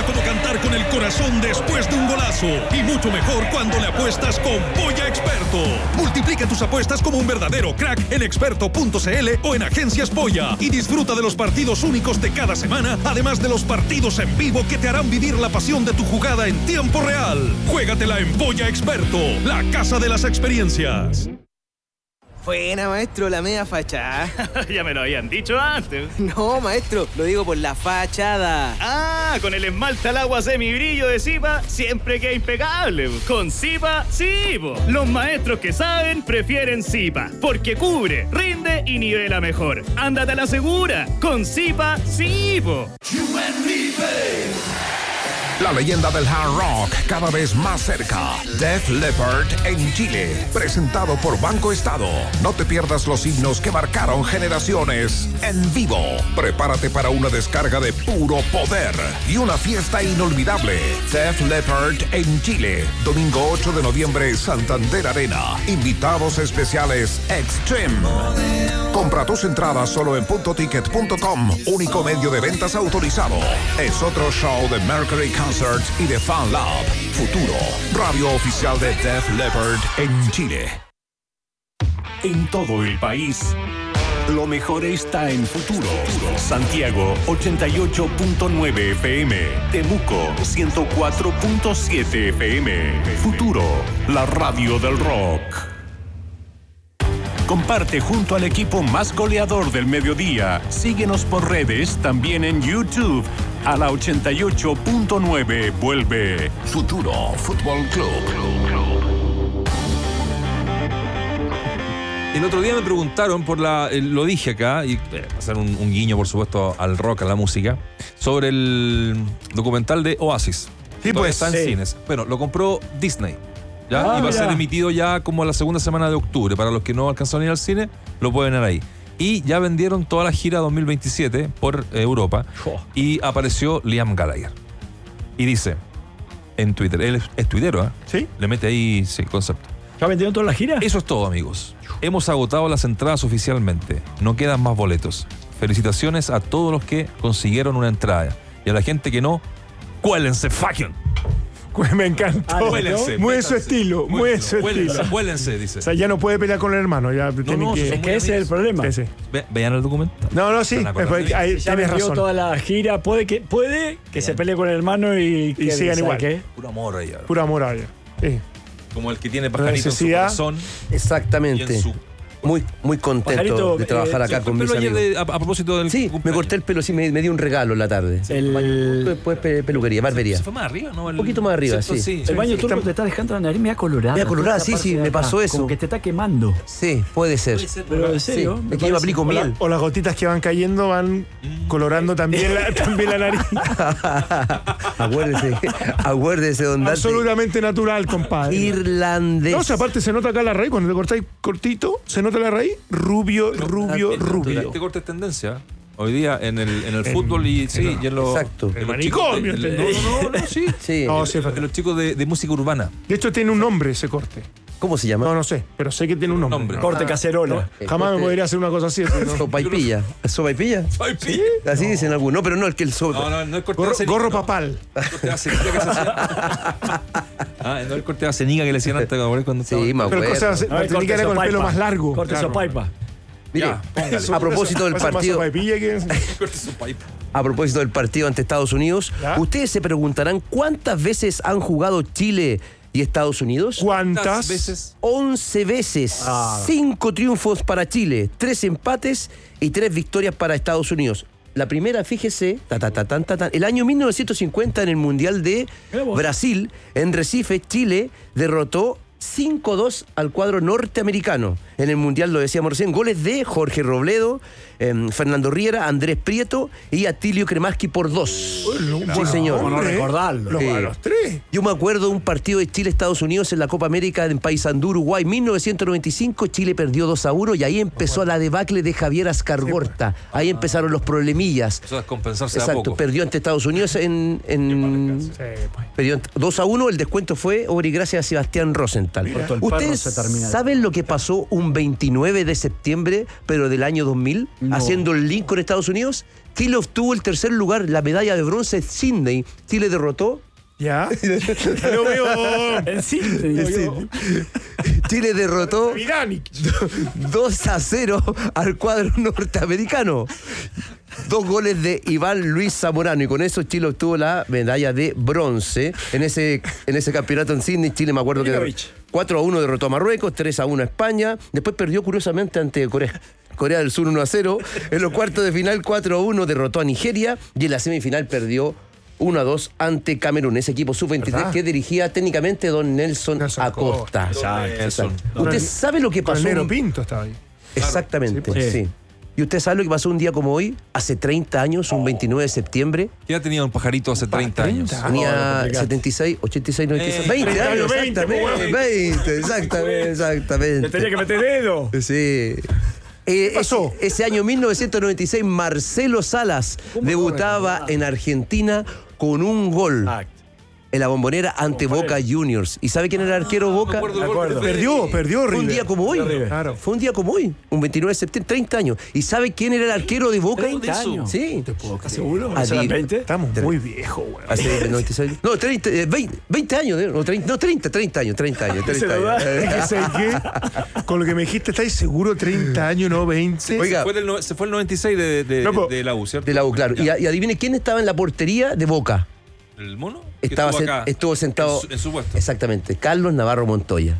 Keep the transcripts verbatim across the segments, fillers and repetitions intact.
nada como cantar con el corazón después de un golazo. Y mucho mejor cuando le apuestas con Polla Experto. Multiplica tus apuestas como un verdadero crack en experto punto c l o en Agencias Polla. Y disfruta de los partidos únicos de cada semana, además de los partidos en vivo que te harán vivir la pasión de tu jugada en tiempo real. Juégatela en Polla Experto, la casa de las experiencias. Buena, maestro, la media fachada. Ya me lo habían dicho antes. No, maestro, lo digo por la fachada. Ah, con el esmalte al agua semibrillo de Zipa siempre queda impecable. Con Zipa, sí, po. Los maestros que saben prefieren Zipa, porque cubre, rinde y nivela mejor. Ándate a la segura. Con Zipa, sí, po. La leyenda del hard rock cada vez más cerca. Def Leppard en Chile. Presentado por Banco Estado. No te pierdas los himnos que marcaron generaciones en vivo. Prepárate para una descarga de puro poder y una fiesta inolvidable. Def Leppard en Chile. Domingo ocho de noviembre, Santander Arena. Invitados especiales Extreme. Compra tus entradas solo en punto ticket punto com. Único medio de ventas autorizado. Es otro show de Mercury Concerts y de Fan Lab. Futuro, radio oficial de Def Leppard en Chile. En todo el país, lo mejor está en Futuro. Santiago ochenta y ocho punto nueve F M. Temuco ciento cuatro punto siete F M. Futuro, la radio del rock. Comparte junto al equipo más goleador del mediodía. Síguenos por redes, también en YouTube. A la ochenta y ocho punto nueve vuelve Futuro Fútbol Club. El otro día me preguntaron por la, eh, lo dije acá, y eh, hacer un, un guiño por supuesto al rock, a la música, sobre el documental de Oasis. Sí, pues está en sí. cines. Bueno, lo compró Disney. ¿Ya? Ah, y va a ser mira. emitido ya como la segunda semana de octubre. Para los que no alcanzaron a ir al cine, lo pueden ver ahí. Y ya vendieron toda la gira dos mil veintisiete por eh, Europa. Oh. Y apareció Liam Gallagher. Y dice en Twitter, él es, es tuitero, ¿eh? ¿Sí? Le mete ahí, sí, concepto. ¿Ya vendieron toda la gira? Eso es todo, amigos. Hemos agotado las entradas oficialmente. No quedan más boletos. Felicitaciones a todos los que consiguieron una entrada. Y a la gente que no, cuélense, fucking. Me encantó. Ah, huélense, muy de su métanse. estilo, muy de su Huélense, estilo. huélense, dice. O sea, ya no puede pelear con el hermano. Ya tiene no, que... son Es muy que ese es el problema. Sí, sí. Ve, vean el documento. No, no, sí. Están acordando. Después, ahí Ya tienes vendió razón. toda la gira. Puede que, puede que se pelee con el hermano y, Y sigan igual. ¿Qué? Puro amor ahí ahora. Puro amor a ella. Sí. Como el que tiene pajarito en su Necesidad. corazón. Exactamente. Y en su... Muy, muy contento Pajarito, de trabajar eh, acá Sí, con mis pero ayer amigos. de- a, a propósito del Sí, me cumpleaños. corté el pelo, sí, me, me dio un regalo en la tarde. El, Después pe- peluquería, barbería. Se fue más arriba, ¿no? El- Un poquito más arriba, ¿cierto? sí. el baño turco te está dejando la nariz media colorada. Media colorada, Toda sí, esta sí, parte me de pasó acá, eso. Como que te está quemando. Sí, puede ser. Pero en Sí, serio. es me que yo me parece- aplico miel. O las gotitas que van cayendo van colorando también la, también la nariz. acuérdese, acuérdese, don Dante. Absolutamente natural, compadre. Irlandés. No, o sea, aparte se nota acá la raíz. Cuando te cortáis cortito, se nota la raíz. Rubio, rubio, rubio. Este corte es tendencia. Hoy día en el, en el fútbol y sí, y en los. Exacto. en El los chicos de- manicomio, el- ¿entendés? no, no, no, no, sí. Sí. No, sí, En los chicos de, de música urbana. De hecho, tiene un nombre ese corte. ¿Cómo se llama? No, no sé, pero sé que tiene un nombre. Nombre. Corte cacerola. El Jamás me corte- podría hacer una cosa así. ¿no? Sopa y pilla. ¿Sopa y pilla? Ay, pi- Así dicen algunos. No, pero no, el que el sopa. No, no, no es corte Gorro, de ceniga, gorro no. papal. El corte de ceniga que se hacía. Ah, no el corte de ceniga que le hacían antes cuando Sí, estaba- me Pero acuerdo. o sea, No, la el corte técnica era con el pelo sopaipa. más largo. Corte claro. sopaipa. Mire, Ya, a propósito del Pasa más partido, sopaipilla que- El corte de su pipa. a propósito del partido ante Estados Unidos, ¿Ya? ustedes se preguntarán cuántas veces han jugado Chile y Estados Unidos. ¿Cuántas? veces? once veces. Ah. Cinco triunfos para Chile, tres empates y tres victorias para Estados Unidos. La primera, fíjese, ta, ta, ta, tan, ta, tan, el año mil novecientos cincuenta en el Mundial de Mira vos. Brasil, en Recife, Chile derrotó cinco dos al cuadro norteamericano. En el Mundial, lo decíamos recién, goles de Jorge Robledo, eh, Fernando Riera, Andrés Prieto y Atilio Kremaski por dos. Sí, señor. ¿Cómo no recordarlo? Los, Sí. a los tres. Yo me acuerdo de un partido de Chile-Estados Unidos en la Copa América en Paysandú, Uruguay, mil novecientos noventa y cinco. Chile perdió dos a uno y ahí empezó la debacle de Javier Ascargorta. Ahí empezaron los problemillas. Eso es compensarse a Exacto, poco. perdió ante Estados Unidos en, en Sí, pues. perdió ant- dos a uno. El descuento fue obra y gracia a Sebastián Rosenthal. Por todo el perro ¿Ustedes se termina. saben lo que pasó un un veintinueve de septiembre, pero del año dos mil, No. haciendo el link con Estados Unidos. Chile obtuvo el tercer lugar, la medalla de bronce en Sydney. Chile derrotó. ¿Ya? Lo veo. En Sydney. En yo- Chile derrotó Mirani. dos a cero al cuadro norteamericano. Dos goles de Iván Luis Zamorano y con eso Chile obtuvo la medalla de bronce en ese, en ese campeonato en Sydney. Chile, me acuerdo que Milovic. cuatro a uno derrotó a Marruecos, tres a uno a España. Después perdió curiosamente ante Corea, Corea del Sur uno a cero. En los cuartos de final cuatro a uno derrotó a Nigeria y en la semifinal perdió uno a dos ante Camerún. Ese equipo sub veintitrés ¿Verdad? que dirigía técnicamente don Nelson, Nelson Acosta. Exacto. Nelson. ¿Usted sabe lo que Con el pasó? negro Pinto estaba ahí. Exactamente, Sí, pues. sí. ¿Y usted sabe lo que pasó un día como hoy? Hace treinta años, un veintinueve de septiembre. ¿Qué edad tenía un pajarito hace treinta años? treinta. Tenía complicado. setenta y seis, ochenta y seis, noventa y seis. Eh, veinte treinta años, años, veinte, exactamente. pues, veinte, exactamente, Le exactamente. tenía que meter dedo. Sí. Eh, pasó? Ese, ese año mil novecientos noventa y seis, Marcelo Salas debutaba en Argentina con un gol Ah, en la Bombonera ante Boca Juniors. ¿Y sabe quién era el arquero Boca? acuerdo Me acuerdo. Perdió, perdió Fue un River. día como hoy. River. Claro. Fue un día como hoy. Un veintinueve de septiembre, treinta años. ¿Y sabe quién era el arquero de Boca? treinta años. Sí. ¿Estás seguro? Adi- ¿Serán veinte? Estamos muy viejos, güey. Hace noventa y seis. No, treinta, eh, veinte, veinte años. eh, No, treinta, no, treinta, treinta años, treinta años. Se treinta lo da. años. Es que, ¿sabes qué? Con lo que me dijiste, ¿estáis seguro? treinta años, no veinte. Oiga. Fue del no- se fue el noventa y seis de, de, No, po- de la U, ¿cierto? De la U, claro. Ya. Y, a- y adivine quién estaba en la portería de Boca. ¿El mono? Que Estaba estuvo sen- acá, estuvo sentado. En su, en su puesto. Exactamente. Carlos Navarro Montoya.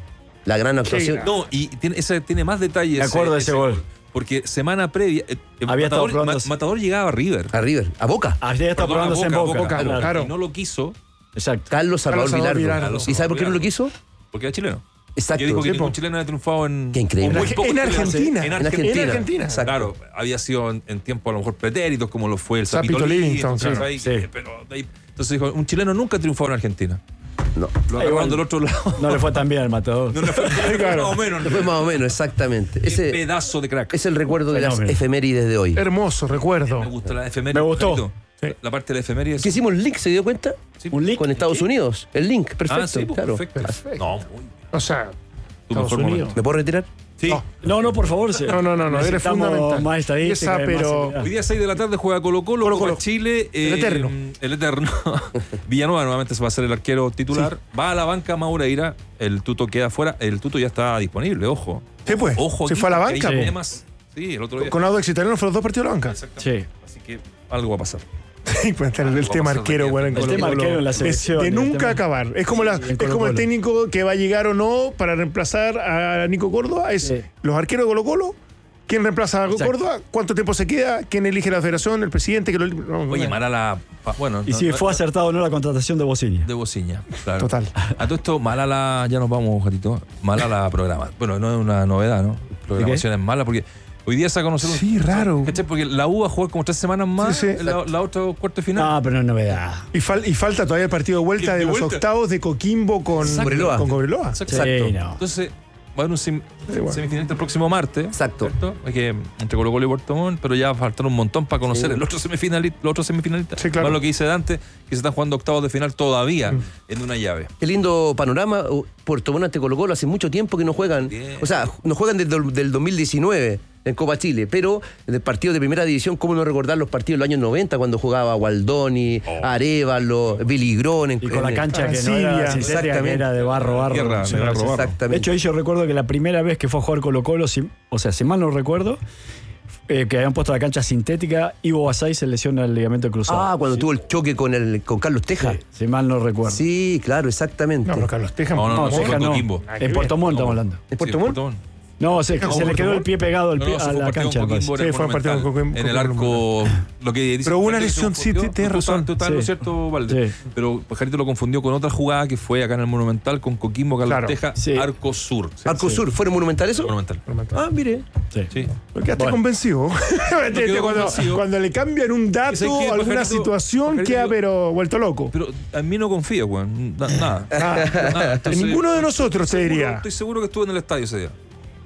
La gran actuación. No, y tiene, ese tiene más detalles. Me acuerdo de ese gol. Porque semana previa. eh, eh, Había estado Matador, probando- Ma- Matador llegaba a River. A River. A Boca. Ayer está Perdón, a probándose en Boca. Boca, Boca, claro. Y no lo quiso Exacto. Carlos Salvador Salvador Vilardo. Vilardo. ¿Y sabe por qué no lo quiso? porque era chileno. Exacto. Y dijo que Sí, ningún po. chileno había triunfado en. Qué increíble. o muy En pocos chilenos. Argentina. En En Argentina. Argentina. En Argentina. Exacto. Claro, había sido en, en tiempo a lo mejor pretéritos, como lo fue el Sapito Sapito Livingston, Livingston, claro. ¿sabes? Sí. Eh, pero de ahí- entonces dijo, un chileno nunca ha triunfado en Argentina. No. Lo Ah, agarraron igual. del otro lado. No le fue tan bien al matador. No le fue Claro. más o menos. Fue más o menos, exactamente. Qué Ese pedazo de crack. es el recuerdo de las Fenómeno. efemérides de hoy. Hermoso, recuerdo. Me gustó la efeméride. Me gustó. Carito. Sí. La parte de la efeméride. Que hicimos el link, ¿se dio cuenta? Sí. Un link. Con Estados ¿Qué? Unidos. El link, perfecto. Ah, sí, pues, claro. perfecto. Perfecto. No, muy bien. O sea, Tu Estados mejor Unidos. momento. ¿Me puedo retirar? Sí. No. No, no, por favor. sí. No, no, no, no, eres Necesitamos fundamental. más estadística. Esa, y más pero- seguridad. Hoy día seis de la tarde juega Colo Colo, Colo Copa Colo. Chile. El eterno. El eterno. Villanueva nuevamente se va a ser el arquero titular. Va a la banca Maureira. El Tuto queda fuera. El Tuto ya está disponible, ojo. Sí, pues. Ojo. Se aquí, fue a la porque banca, hay po. temas. Sí, el otro día. Con Audax Italiano fueron los dos partidos de la banca. Exactamente. Sí. Así que algo va a pasar. Sí, pues, el, el Vamos tema a hacer arquero, de bueno, en aquí. El Colo tema Colo. arquero en la Es selección, de el nunca tema- acabar. Es como, la, en es Colo como el Colo. técnico que va a llegar o no para reemplazar a Nico Córdoba. Es Sí. los arqueros de Colo Colo. ¿Quién reemplaza a Exacto. Córdoba? ¿Cuánto tiempo se queda? ¿Quién elige la federación? ¿El presidente? Que lo, no, Oye, no. mala la. pa- Bueno, Y no- si no- fue acertado o no la contratación de Bociña. De bociña, claro. Total. A todo esto, mala la. Ya nos vamos, gatito. Mala la programa. Bueno, no es una novedad, ¿no? Programación es mala porque hoy día se va a conocer un. Sí, raro. ¿Cachai? Porque la U va a jugar como tres semanas más Sí, sí. en la, la otra cuarto de final. No, pero no es novedad. Y, fal- y falta todavía el partido de vuelta ¿De de los vuelta? octavos de Coquimbo con Exacto. Cobreloa. Con Cobreloa. Exacto. Sí, no. Entonces, va a haber un sem- Sí, bueno. semifinalista el próximo martes. Exacto. ¿Cierto? Hay que entre Colo Colo y Puerto Montt, pero ya faltan un montón para conocer Sí. el otro semifinalista, los otros semifinalistas. Sí, claro. Más lo que dice Dante, que se están jugando octavos de final todavía en una llave. Qué lindo panorama. Uh, Puerto Montt ante Colo Colo hace mucho tiempo que no juegan. Bien. O sea, no juegan desde el del dos mil diecinueve en Copa Chile, pero en el partido de primera división, ¿cómo no recordar los partidos de los años noventa cuando jugaba Gualdoni, Arevalo, Biligrón? En, Y con la en- cancha que no Arancibia. era sintética, que Exactamente. era de barro, barro. Tierra, Sí, de barro, barro. De Exactamente. hecho, ahí yo recuerdo que la primera vez que fue a jugar Colo Colo, si- o sea, si mal no recuerdo, eh, que habían puesto la cancha sintética, Ivo Basay se lesiona el ligamento cruzado. Ah, cuando Sí, tuvo el choque con el con Carlos Teja. sí, si mal no recuerdo. Sí, claro, exactamente. No, pero Carlos Teja. No, no, no, por sí, favor. fue Teja no. Coquimbo. En Puerto Montt estamos hablando. ¿En Puerto Sí, Montt? Montt. No, se, ¿Cómo se le Puerto quedó el Montt? pie pegado al No, pie- no, a fue un la partido cancha. con me parece. Coquimbo, Sí, fue un partido con Monumental. Coquimbo- En el con arco, lo que dice. Pero hubo una Pajarito se lesión, sí, confundió. tienes Tú razón. estás- tú estás en lo Sí. cierto, Valde. Sí. Pero Pajarito lo confundió con otra jugada que fue acá en el Monumental con Coquimbo, Carlos Claro. Teja, Sí. Arco Sur. Arco Sur, ¿fueron monumental eso? Monumental. Ah, mire. Sí. Sí. Porque quedaste Bueno. convencido. quedó cuando, convencido. cuando le cambian un dato ¿Sabes qué, o alguna Pajarito? situación, Pajarito, queda yo- pero vuelto loco. Pero a mí no confío, weón. Na- Nada. Ah, Nada. Entonces, ninguno de nosotros te seguro- diría. Estoy seguro que estuve en el estadio ese día.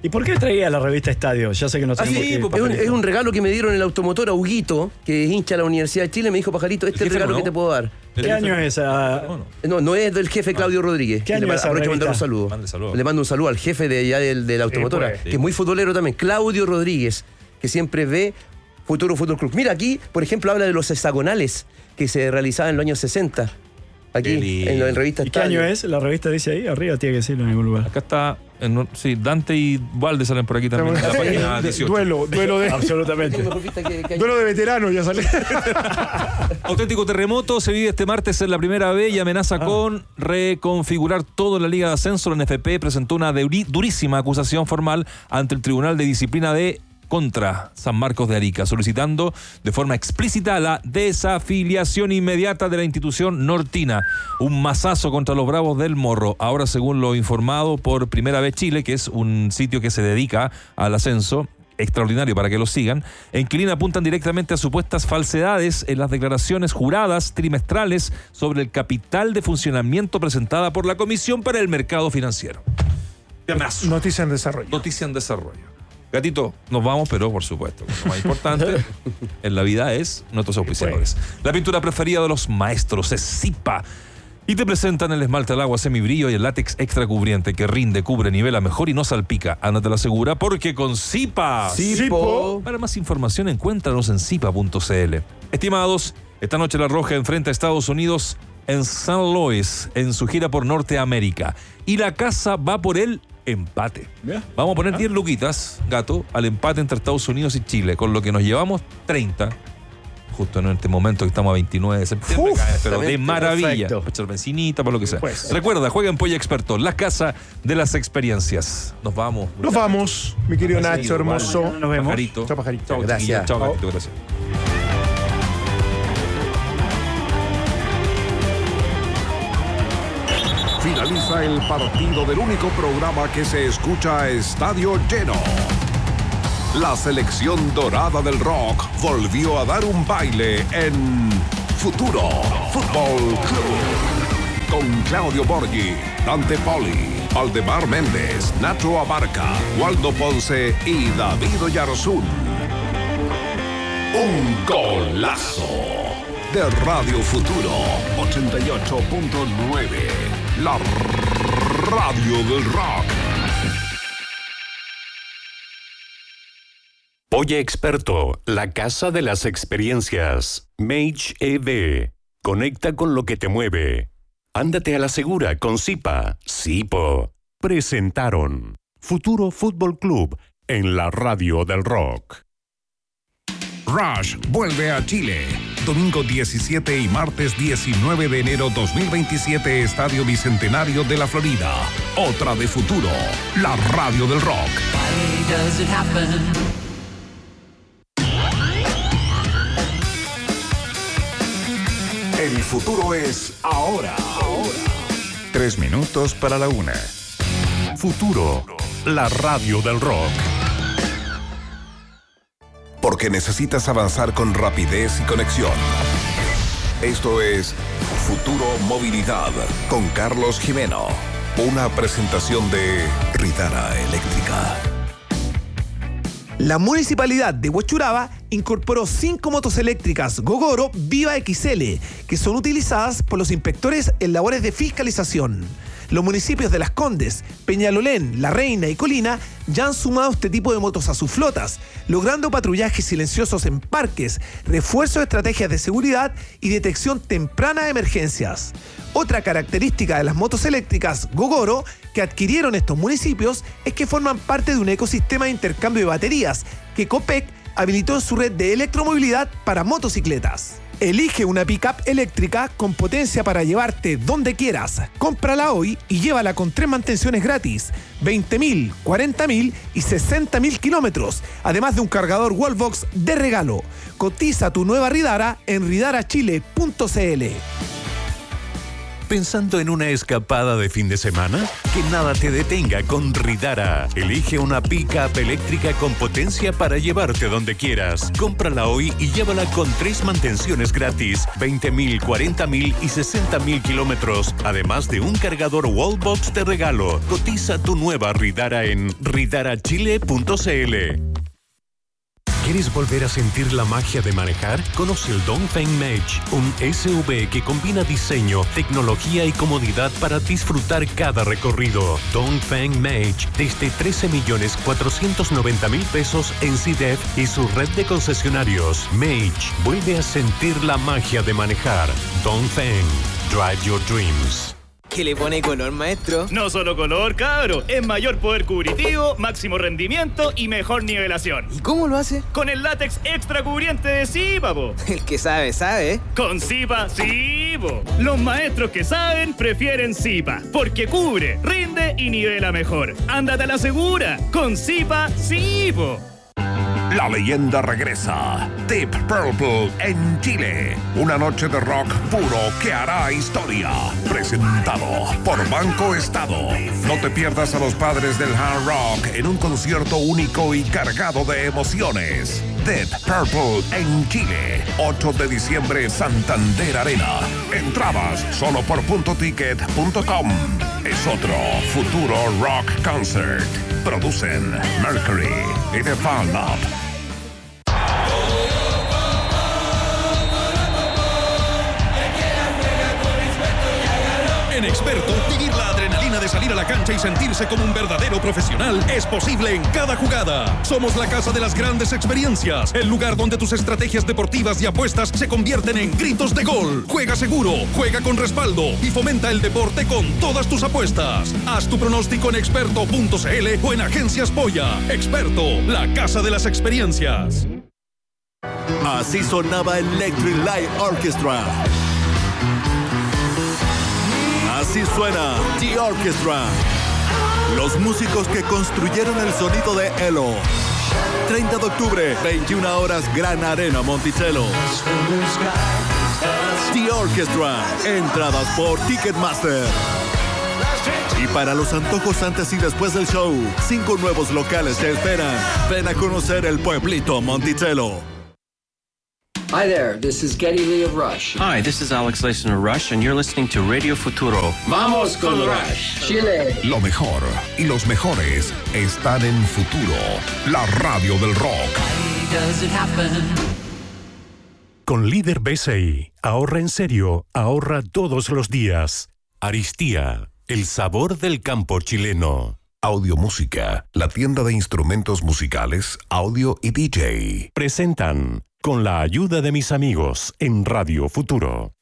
¿Y por qué traía la revista Estadio? Ya sé que no Ah, tenemos sí, que- es, un, es un regalo que me dieron en el automotor a Huguito, que es hincha de la Universidad de Chile. Me dijo, Pajarito, este es el jefe, regalo ¿no? que te puedo dar. ¿Qué año es esa? Bueno, No, no es del jefe Claudio Rodríguez. ¿Qué año Le es esa aprovecho de mandar un revista? saludo. Mande saludo. Le mando un saludo al jefe de allá del, de la automotora, pues. que es muy futbolero también, Claudio Rodríguez, que siempre ve Futuro Fútbol Club. Mira, aquí, por ejemplo, habla de los hexagonales que se realizaban en los años sesenta. Aquí, Qué lindo. en, la- en revista ¿Y qué Estadio. año es? La revista dice ahí, arriba tiene que decirlo en algún lugar. acá está, en, sí, Dante y Valde salen por aquí también. En la página dieciocho. Duelo, duelo de, Absolutamente. Mejor vista que- que hay. duelo de veteranos ya sale. Auténtico terremoto se vive este martes en la primera B y amenaza con reconfigurar todo en la Liga de Ascenso. La N F P presentó una duri- durísima acusación formal ante el Tribunal de Disciplina de contra San Marcos de Arica, solicitando de forma explícita la desafiliación inmediata de la institución nortina. Un mazazo contra los Bravos del Morro. Ahora, según lo informado por Primera Vez Chile, que es un sitio que se dedica al ascenso, extraordinario para que lo sigan, en Quilín apuntan directamente a supuestas falsedades en las declaraciones juradas trimestrales sobre el capital de funcionamiento presentada por la Comisión para el Mercado Financiero. Temazo. Noticia en desarrollo. Noticia en desarrollo. Gatito, nos vamos, pero por supuesto, lo más importante en la vida es nuestros auspiciadores. La pintura preferida de los maestros es Zipa. Y te presentan el esmalte al agua semibrillo y el látex extra cubriente que rinde, cubre, nivela mejor y no salpica. Ándate la segura porque con Zipa. Zipo. Para más información, encuéntranos en zipa punto c l. Estimados, esta noche La Roja enfrenta a Estados Unidos en Saint Louis en su gira por Norteamérica. Y la casa va por el empate. ¿Ya? Vamos a poner diez luquitas, gato, al empate entre Estados Unidos y Chile, con lo que nos llevamos treinta. Justo en este momento que estamos a veintinueve de septiembre, Uf, cae, pero de exactamente, maravilla. perfecto. Para echar bencinita, para lo que sea. Pues. Recuerda, juega en Polla Experto, la casa de las experiencias. Nos vamos. Nos vamos, mi querido Ha sido Nacho, igual. hermoso. Nos vemos. Pajarito. Chao, Pajarito. Chao, Gracias. chiquillos. Chao, Chao. Gatito, gracias. Finaliza el partido del único programa que se escucha a estadio lleno. La selección dorada del rock volvió a dar un baile en Futuro Fútbol Club. Con Claudio Borghi, Dante Poli, Valdemar Méndez, Nacho Abarca, Waldo Ponce y David Oyarzún. Un golazo de Radio Futuro ochenta y ocho punto nueve. La radio del rock. Polla Experto, la casa de las experiencias. Mage E V. Conecta con lo que te mueve. Ándate a la segura con Zipa. Zipo. Presentaron Futuro Fútbol Club en la radio del rock. Rush vuelve a Chile. Domingo diecisiete y martes diecinueve de enero dos mil veintisiete, Estadio Bicentenario de la Florida. Otra de Futuro, la radio del rock. El futuro es ahora. Tres minutos para la una. Futuro, la radio del rock. Porque necesitas avanzar con rapidez y conexión. Esto es Futuro Movilidad con Carlos Jimeno. Una presentación de Ridara Eléctrica. La municipalidad de Huechuraba incorporó cinco motos eléctricas Gogoro Viva X L, que son utilizadas por los inspectores en labores de fiscalización. Los municipios de Las Condes, Peñalolén, La Reina y Colina ya han sumado este tipo de motos a sus flotas, logrando patrullajes silenciosos en parques, refuerzo de estrategias de seguridad y detección temprana de emergencias. Otra característica de las motos eléctricas Gogoro que adquirieron estos municipios es que forman parte de un ecosistema de intercambio de baterías que Copec habilitó en su red de electromovilidad para motocicletas. Elige una pickup eléctrica con potencia para llevarte donde quieras. Cómprala hoy y llévala con tres mantenciones gratis, veinte mil, cuarenta mil y sesenta mil kilómetros, además de un cargador Wallbox de regalo. Cotiza tu nueva Ridara en ridara chile punto c l. ¿Pensando en una escapada de fin de semana? Que nada te detenga con Ridara. Elige una pick-up eléctrica con potencia para llevarte donde quieras. Cómprala hoy y llévala con tres mantenciones gratis, veinte mil, cuarenta mil y sesenta mil kilómetros, además de un cargador Wallbox de regalo. Cotiza tu nueva Ridara en ridara chile punto c l. ¿Quieres volver a sentir la magia de manejar? Conoce el Dongfeng Mage, un S U V que combina diseño, tecnología y comodidad para disfrutar cada recorrido. Dongfeng Mage, desde trece millones cuatrocientos noventa mil pesos en C D E F y su red de concesionarios. Mage, vuelve a sentir la magia de manejar. Dongfeng, drive your dreams. ¿Qué le pone color, maestro? No solo color, cabro. Es mayor poder cubritivo, máximo rendimiento y mejor nivelación. ¿Y cómo lo hace? Con el látex extra cubriente de Zipa, po. El que sabe, sabe. Con Zipa, sí, po. Los maestros que saben prefieren Zipa, porque cubre, rinde y nivela mejor. Ándate a la segura. Con Zipa, sí, po. La leyenda regresa. Deep Purple en Chile. Una noche de rock puro que hará historia. Presentado por Banco Estado. No te pierdas a los padres del hard rock en un concierto único y cargado de emociones. Deep Purple en Chile. ocho de diciembre, Santander Arena. Entradas solo por punto ticket punto com. Es otro futuro rock concert. Producen Mercury y The Fan Up. En Experto, vivir la adrenalina de salir a la cancha y sentirse como un verdadero profesional es posible en cada jugada. Somos la casa de las grandes experiencias, el lugar donde tus estrategias deportivas y apuestas se convierten en gritos de gol. Juega seguro, juega con respaldo y fomenta el deporte con todas tus apuestas. Haz tu pronóstico en experto punto c l o en Agencias Polla. Experto, la casa de las experiencias. Así sonaba Electric Light Orchestra. Así suena The Orchestra. Los músicos que construyeron el sonido de Elo. treinta de octubre, veintiuna horas, Gran Arena Monticello. The Orchestra. Entradas por Ticketmaster. Y para los antojos antes y después del show, cinco nuevos locales te esperan. Ven a conocer el pueblito Monticello. Hi there, this is Geddy Lee of Rush. Hi, this is Alex Leyson of Rush, and you're listening to Radio Futuro. Vamos con Rush, Chile. Lo mejor y los mejores están en Futuro, la radio del rock. Why does it happen? Con Líder B C I, ahorra en serio, ahorra todos los días. Aristía, el sabor del campo chileno. Audio Música, la tienda de instrumentos musicales, audio y D J. Presentan Con la ayuda de mis amigos en Radio Futuro.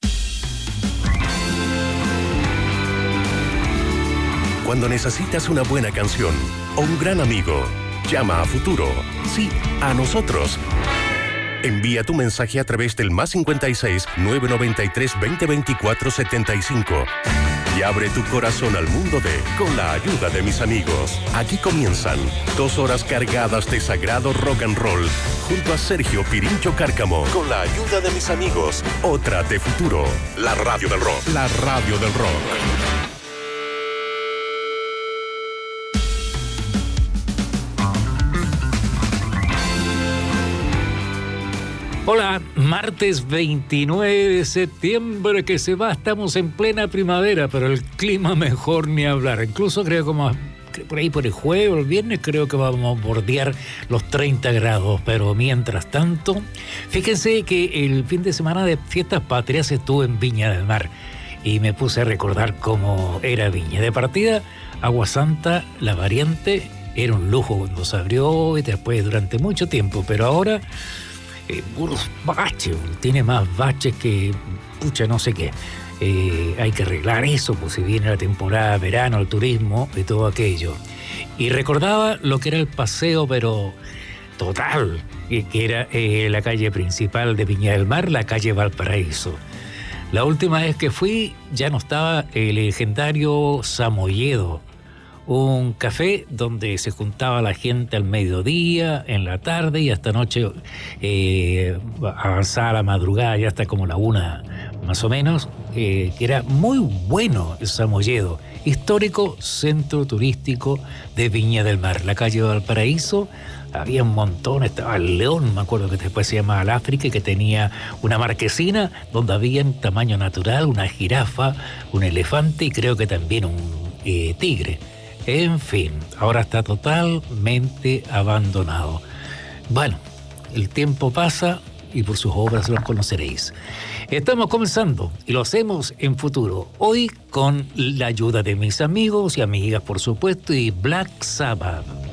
Cuando necesitas una buena canción o un gran amigo, llama a Futuro. Sí, a nosotros. Envía tu mensaje a través del más cincuenta y seis, novecientos noventa y tres, veinte veinticuatro, setenta y cinco. Y abre tu corazón al mundo de Con la ayuda de mis amigos. Aquí comienzan dos horas cargadas de sagrado rock and roll junto a Sergio Pirincho Cárcamo. Con la ayuda de mis amigos. Otra de Futuro. La radio del rock. La radio del rock. Hola, martes veintinueve de septiembre que se va, estamos en plena primavera, pero el clima mejor ni hablar. Incluso creo como por ahí por el jueves o el viernes creo que vamos a bordear los treinta grados, pero mientras tanto, fíjense que el fin de semana de Fiestas Patrias estuve en Viña del Mar y me puse a recordar cómo era Viña. De partida, Agua Santa, la variante, era un lujo cuando se abrió y después durante mucho tiempo, pero ahora... Eh, puros baches, tiene más baches que pucha no sé qué. Eh, hay que arreglar eso, pues si viene la temporada de verano, el turismo y todo aquello. Y recordaba lo que era el paseo, pero total, que era eh, la calle principal de Viña del Mar, la calle Valparaíso. La última vez que fui ya no estaba el legendario Samoyedo, un café donde se juntaba la gente al mediodía, en la tarde y hasta noche, eh, avanzada la madrugada, ya hasta como la una más o menos, eh, que era muy bueno el Samoyedo, histórico centro turístico de Viña del Mar. La calle Valparaíso, había un montón, estaba el León, me acuerdo que después se llamaba el África, y que tenía una marquesina donde había en tamaño natural una jirafa, un elefante y creo que también un eh, tigre. En fin, ahora está totalmente abandonado. Bueno, el tiempo pasa y por sus obras los conoceréis. Estamos comenzando y lo hacemos en futuro. Hoy con la ayuda de mis amigos y amigas, por supuesto, y Black Sabbath.